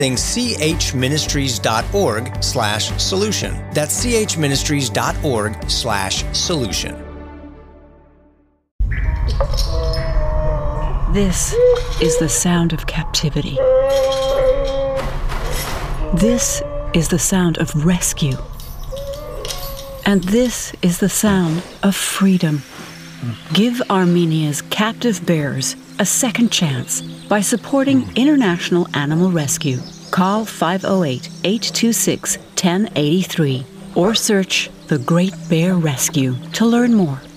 chministries.org/solution. That's chministries.org/solution. This is the sound of captivity. This is the sound of rescue. And this is the sound of freedom. Give Armenia's captive bears a second chance by supporting International Animal Rescue. Call 508-826-1083 or search The Great Bear Rescue to learn more.